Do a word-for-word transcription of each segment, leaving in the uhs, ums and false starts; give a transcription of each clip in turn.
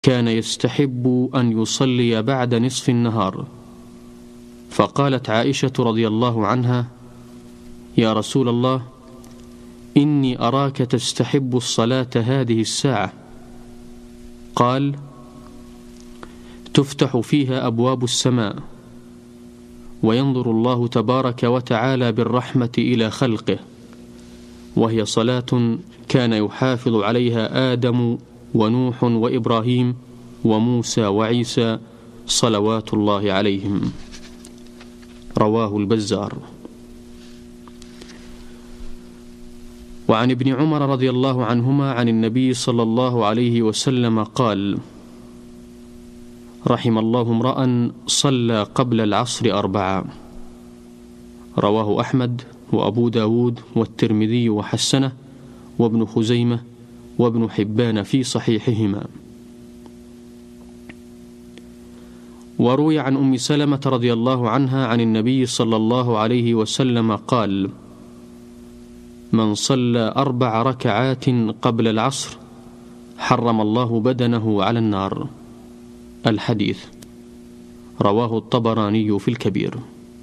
كان يستحب أن يصلي بعد نصف النهار. فقالت عائشة رضي الله عنها: يا رسول الله، إني أراك تستحب الصلاة هذه الساعة. قال: تفتح فيها أبواب السماء، وينظر الله تبارك وتعالى بالرحمة إلى خلقه، وهي صلاة كان يحافظ عليها آدم ونوح وإبراهيم وموسى وعيسى صلوات الله عليهم. رواه البزار. وعن ابن عمر رضي الله عنهما عن النبي صلى الله عليه وسلم قال: رحم الله امرأ صلى قبل العصر أربعة. رواه أحمد وأبو داود والترمذي وحسنه وابن خزيمة وابن حبان في صحيحهما. وروي عن أم سلمة رضي الله عنها عن النبي صلى الله عليه وسلم قال: من صلى أربع ركعات قبل العصر حرم الله بدنه على النار. الحديث. رواه الطبراني في الكبير.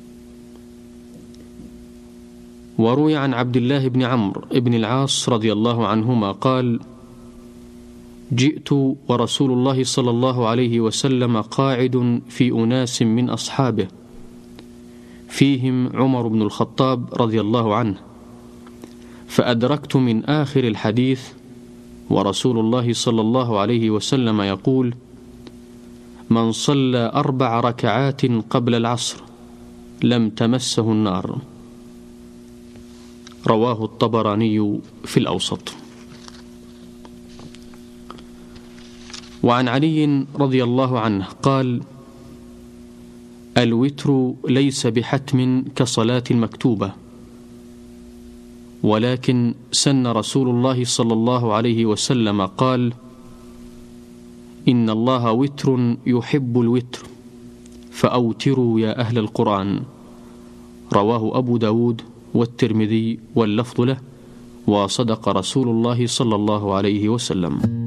وروي عن عبد الله بن عمرو بن العاص رضي الله عنهما قال: جئت ورسول الله صلى الله عليه وسلم قاعد في أناس من أصحابه، فيهم عمر بن الخطاب رضي الله عنه، فأدركت من آخر الحديث ورسول الله صلى الله عليه وسلم يقول: من صلى أربع ركعات قبل العصر لم تمسه النار. رواه الطبراني في الأوسط. وعن علي رضي الله عنه قال: الوتر ليس بحتم كصلاة المكتوبة، ولكن سن رسول الله صلى الله عليه وسلم قال: إن الله وتر يحب الوتر فأوتروا يا أهل القرآن. رواه أبو داود والترمذي واللفظ له، وصدق رسول الله صلى الله عليه وسلم.